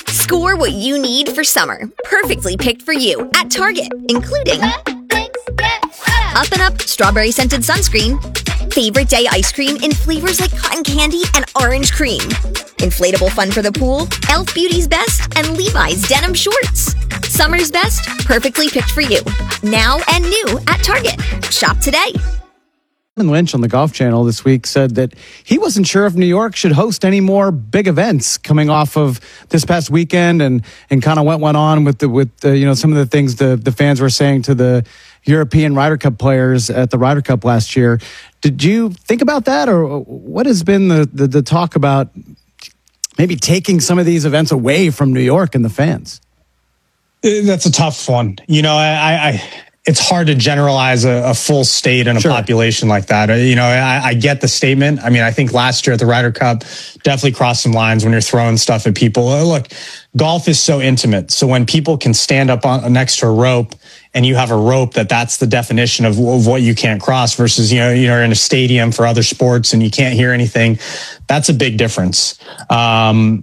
Score what you need for summer. Perfectly picked for you at Target, including Up and Up Strawberry Scented Sunscreen, Favorite Day Ice Cream in flavors like cotton candy and orange cream, Inflatable Fun for the Pool, Elf Beauty's Best, and Levi's Denim Shorts. Summer's best, perfectly picked for you. Now and new at Target. Shop today. Lynch on the Golf Channel this week said that he wasn't sure if New York should host any more big events coming off of this past weekend, and kind of what went on with some of the things the fans were saying to the European Ryder Cup players at the Ryder Cup last year. Did you think about that, or what has been the talk about maybe taking some of these events away from New York and the fans? That's a tough one. It's hard to generalize a full state and a population like that. I get the statement. I mean, I think last year at the Ryder Cup definitely crossed some lines when you're throwing stuff at people. Look, golf is so intimate. So when people can stand up next to a rope and you have a rope that's the definition of what you can't cross versus, you're in a stadium for other sports and you can't hear anything. That's a big difference. I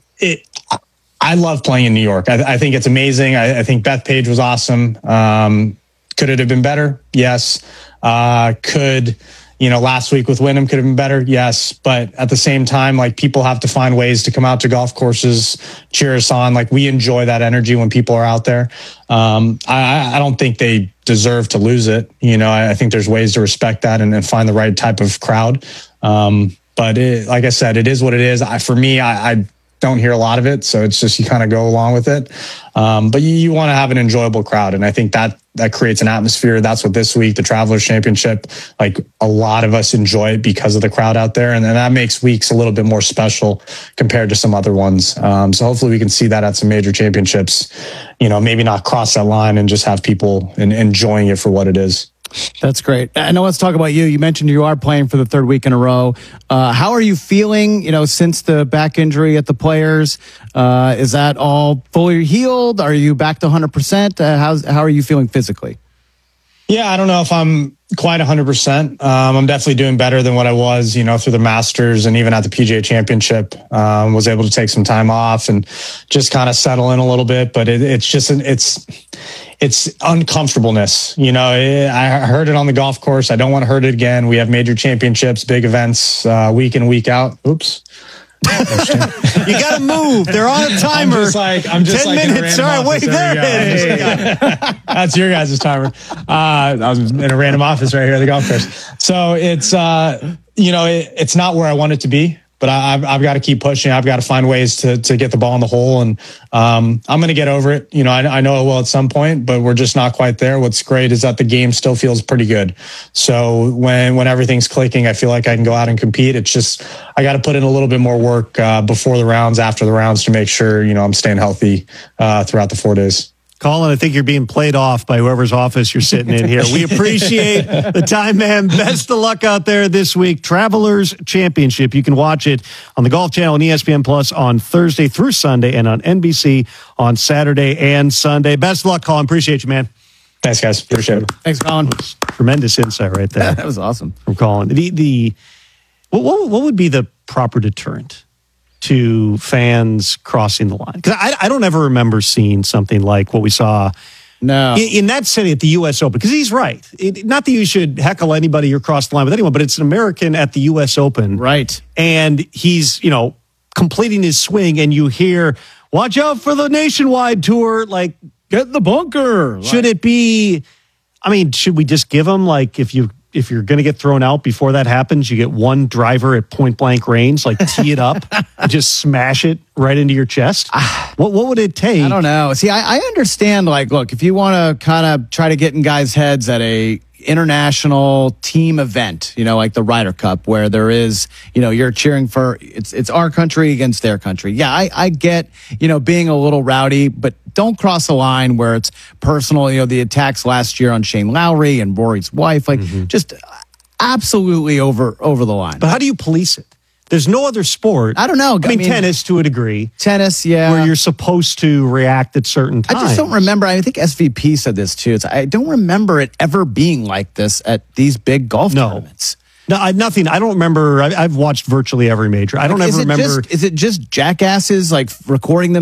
love playing in New York. I think it's amazing. I think Bethpage was awesome. Could it have been better? Yes. Last week with Wyndham could have been better? Yes. But at the same time, people have to find ways to come out to golf courses, cheer us on. We enjoy that energy when people are out there. I don't think they deserve to lose it. I think there's ways to respect that and find the right type of crowd. But like I said, it is what it is. For me, I don't hear a lot of it, so it's just you kind of go along with it. But you want to have an enjoyable crowd, and I think that creates an atmosphere. That's what this week, the Travelers Championship, a lot of us enjoy it because of the crowd out there, and then that makes weeks a little bit more special compared to some other ones. So hopefully we can see that at some major championships. Maybe not cross that line and just have people enjoying it for what it is. That's great. I know. Let's talk about you. You mentioned you are playing for the third week in a row. How are you feeling, since the back injury at the Players? Is that all fully healed? Are you back to 100%? How are you feeling physically? Yeah, I don't know if I'm quite 100%. I'm definitely doing better than what I was, through the Masters and even at the PGA Championship. Was able to take some time off and just kind of settle in a little bit. But it's uncomfortableness. I heard it on the golf course. I don't want to hurt it again. We have major championships, big events, week in, week out. Oops. You got to move. They're on a timer. I'm just 10 minutes. All right, wait, there it is. That's your guys' timer. I was in a random office right here at the golf course. So it's, it's not where I want it to be. But I've got to keep pushing. I've got to find ways to get the ball in the hole. And I'm going to get over it. I know it will at some point, but we're just not quite there. What's great is that the game still feels pretty good. So when everything's clicking, I feel like I can go out and compete. It's just I got to put in a little bit more work before the rounds, after the rounds to make sure, I'm staying healthy throughout the 4 days. Colin, I think you're being played off by whoever's office you're sitting in here. We appreciate the time, man. Best of luck out there this week. Travelers Championship. You can watch it on the Golf Channel and ESPN Plus on Thursday through Sunday and on NBC on Saturday and Sunday. Best of luck, Colin. Appreciate you, man. Thanks, guys. Appreciate it. Thanks, Colin. Tremendous insight right there. That was awesome. From Colin. What would be the proper deterrent to fans crossing the line? Because I don't ever remember seeing something like what we saw in that setting at the U.S. Open. Because he's right. Not that you should heckle anybody or cross the line with anyone, but it's an American at the U.S. Open. Right. And he's, completing his swing, and you hear, watch out for the Nationwide Tour. Get in the bunker. Should it be, should we just give him, if you're going to get thrown out before that happens, you get one driver at point blank range, tee it up and just smash it right into your chest? What would it take? I don't know. See, I understand, look, if you want to kind of try to get in guys' heads at a international team event, like the Ryder Cup, where there is, you're cheering for, it's our country against their country. Yeah, I get, being a little rowdy, but don't cross a line where it's personal. The attacks last year on Shane Lowry and Rory's wife, just absolutely over the line. But how do you police it? There's no other sport. I don't know. I mean, tennis to a degree. Tennis, yeah. Where you're supposed to react at certain times. I just don't remember. I think SVP said this too. I don't remember it ever being like this at these big golf tournaments. No, nothing. I don't remember. I've watched virtually every major. I don't ever remember. Is it just jackasses recording them?